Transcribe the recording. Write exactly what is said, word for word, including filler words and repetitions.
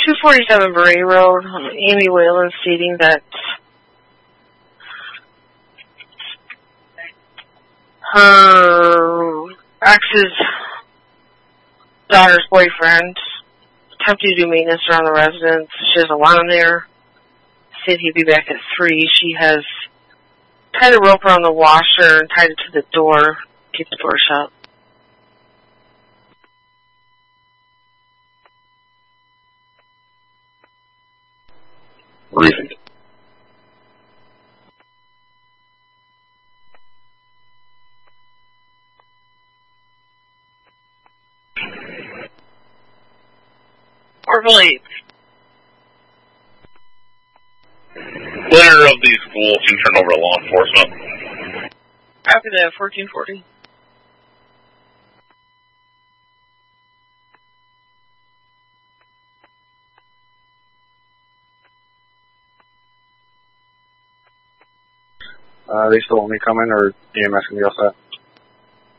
two forty-seven Bray Road, Amy Whalen stating that her ex's daughter's boyfriend attempted to do maintenance around the residence. She has a lawn there. Said he'd be back at three. She has tied a rope around the washer and tied it to the door, keep the door shut. Briefing. Orville eight. Clear of these schools and turn over to law enforcement. After that, fourteen forty. Uh, they still want me coming, or E M S can be all set?